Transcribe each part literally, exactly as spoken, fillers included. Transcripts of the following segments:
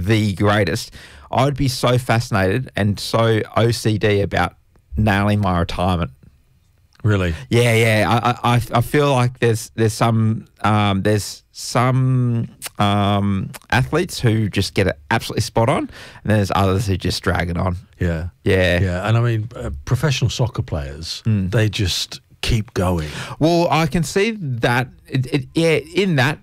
the greatest, I would be so fascinated and so O C D about nailing my retirement. Really? Yeah, yeah. I, I, I feel like there's there's some um, there's some um, athletes who just get it absolutely spot on, and there's others who just drag it on. Yeah, yeah, yeah. And I mean, uh, professional soccer players, mm. they just keep going. Well, I can see that. It, it, yeah, in that,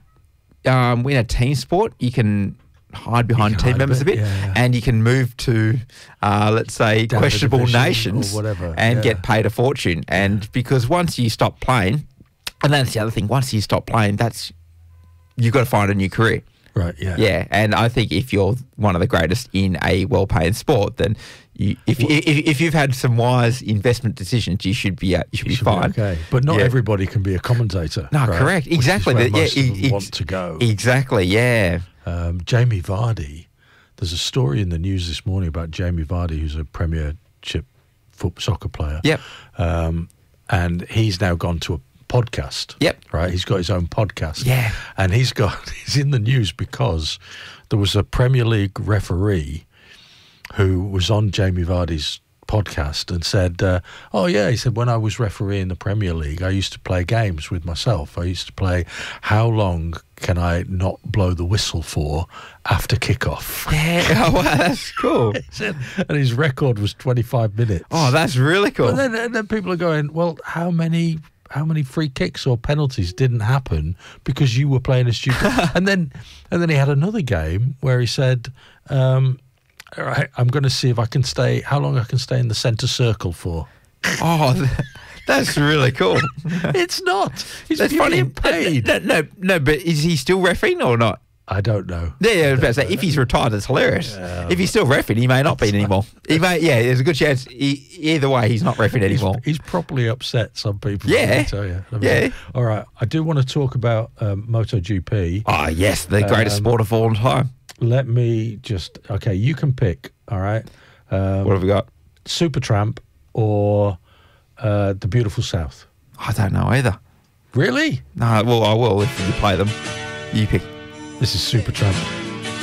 um, in a team sport, you can hide behind team members a bit, a bit yeah, yeah. and you can move to, uh, let's say, Down questionable nations or whatever, and yeah. get paid a fortune. And yeah. because once you stop playing, and that's the other thing, once you stop playing, that's you've got to find a new career. Right, yeah. Yeah, and I think if you're one of the greatest in a well-paid sport, then you, if, well, if if you've had some wise investment decisions, you should be uh, you should you be should fine. Be okay, but not yeah. everybody can be a commentator. No, right? correct, exactly. Which is where yeah, most of them ex- want to go. Exactly, yeah. Um, Jamie Vardy. There's a story in the news this morning about Jamie Vardy, who's a Premiership foot soccer player. Yep. Um, and he's now gone to a podcast. Yep. Right. He's got his own podcast. Yeah. And he's got he's in the news because there was a Premier League referee who was on Jamie Vardy's podcast and said, uh, oh yeah, he said, when I was refereeing the Premier League, I used to play games with myself. I used to play how long can I not blow the whistle for after kickoff? Yeah, oh, wow, that's cool. said, and his record was twenty-five minutes. Oh, that's really cool. But then, and then people are going, well, how many how many free kicks or penalties didn't happen because you were playing a stupid? and then and then he had another game where he said, um, all right, I'm going to see if I can stay, how long I can stay in the centre circle for. Oh, that's really cool. It's not. He's that's funny. paid. No, no, no, but is he still reffing or not? I don't know. Yeah, yeah I was about to say, if he's retired, it's hilarious. Yeah, if he's still reffing, he may not be anymore. He may, yeah, there's a good chance. He, either way, he's not reffing anymore. He's, he's properly upset. Some people. Yeah, I tell you. I mean, yeah. All right, I do want to talk about um, MotoGP. Oh yes, the greatest um, sport of all time. Let me just. Okay, you can pick. All right. Um, what have we got? Supertramp or uh, The Beautiful South? I don't know either. Really? No. Well, I will if you play them. You pick. This is Supertramp.